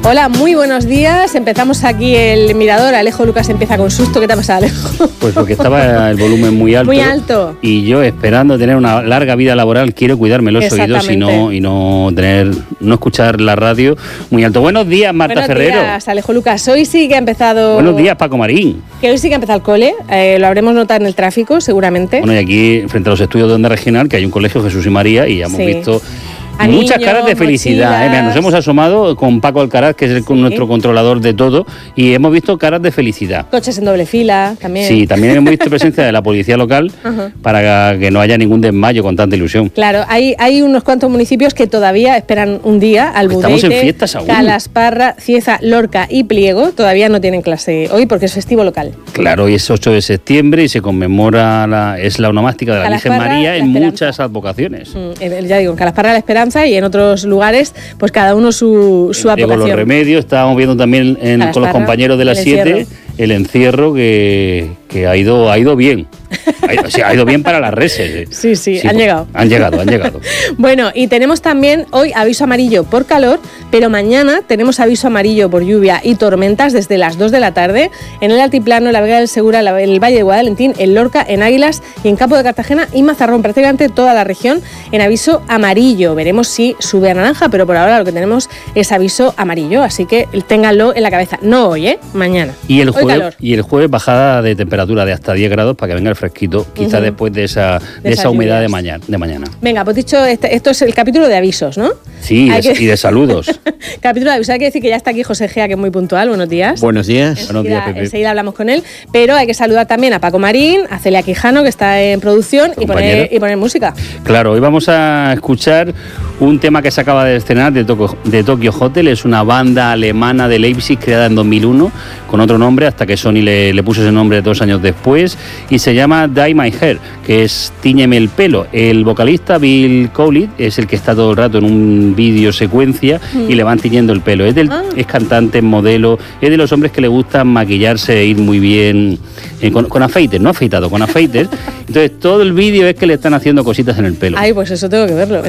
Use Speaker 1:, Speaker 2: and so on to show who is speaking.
Speaker 1: Hola, muy buenos días. Empezamos aquí el mirador. Alejo Lucas empieza con susto. ¿Qué te ha pasado, Alejo?
Speaker 2: Pues porque estaba el volumen muy alto.
Speaker 1: Muy alto.
Speaker 2: Y yo, esperando tener una larga vida laboral, quiero cuidarme los oídos y no escuchar la radio muy alto. Buenos días, Marta Ferrero.
Speaker 1: Buenos días, Alejo Lucas. Hoy sí que ha empezado...
Speaker 2: Buenos días, Paco Marín.
Speaker 1: Que hoy sí que ha empezado el cole. Lo habremos notado en el tráfico, seguramente.
Speaker 2: Bueno, y aquí, frente a los estudios de Onda Regional, que hay un colegio Jesús y María, y ya hemos visto...
Speaker 1: A
Speaker 2: muchas
Speaker 1: niños,
Speaker 2: caras de felicidad. Mira, nos hemos asomado con Paco Alcaraz, que es nuestro controlador de todo, y hemos visto caras de felicidad.
Speaker 1: Coches en doble fila también.
Speaker 2: Sí, también hemos visto presencia de la policía local para que no haya ningún desmayo con tanta ilusión.
Speaker 1: Claro, hay unos cuantos municipios que todavía esperan un día. Albudeite,
Speaker 2: estamos en fiestas aún.
Speaker 1: Calasparra, Cieza, Lorca y Pliego todavía no tienen clase hoy porque es festivo local.
Speaker 2: Claro, hoy es 8 de septiembre y se conmemora la onomástica de la Virgen María en muchas advocaciones.
Speaker 1: Ya digo, en Calasparra la Esperanza y en otros lugares, pues cada uno su advocación.
Speaker 2: Con los remedios, estábamos viendo también con los compañeros de las 7 el encierro que ha ido bien. Ha ido bien para las reses.
Speaker 1: Sí, han llegado.
Speaker 2: Han llegado.
Speaker 1: Bueno, y tenemos también hoy aviso amarillo por calor, pero mañana tenemos aviso amarillo por lluvia y tormentas desde las 2 de la tarde en el Altiplano, la Vega del Segura, el Valle de Guadalentín, en Lorca, en Águilas y en Campo de Cartagena y Mazarrón, prácticamente toda la región en aviso amarillo. Veremos si sube a naranja, pero por ahora lo que tenemos es aviso amarillo, así que ténganlo en la cabeza. No hoy, mañana.
Speaker 2: Y el jueves bajada de temperatura de hasta 10 grados para que venga el fresquito, quizá después de esa humedad de mañana.
Speaker 1: Venga, pues dicho, esto es el capítulo de avisos, ¿no?
Speaker 2: Sí, y de saludos.
Speaker 1: Capítulo de avisos. Hay que decir que ya está aquí José Gea, que es muy puntual. Buenos días.
Speaker 3: Buenos días.
Speaker 2: Buenos días, Pepe.
Speaker 1: Enseguida hablamos con él, pero hay que saludar también a Paco Marín, a Celia Quijano, que está en producción, y poner música.
Speaker 2: Claro, hoy vamos a escuchar un tema que se acaba de estrenar de Tokyo Hotel. Es una banda alemana de Leipzig creada en 2001 con otro nombre, hasta que Sony le puso ese nombre 2 años después, y se llama Dye My Hair, que es Tíñeme el pelo. El vocalista Bill Cowley es el que está todo el rato en un vídeo secuencia y le van tiñendo el pelo. Es cantante, modelo, es de los hombres que le gustan maquillarse e ir muy bien con afeites, no afeitado, con afeites. Entonces todo el vídeo es que le están haciendo cositas en el pelo.
Speaker 1: Ay, pues eso tengo que verlo.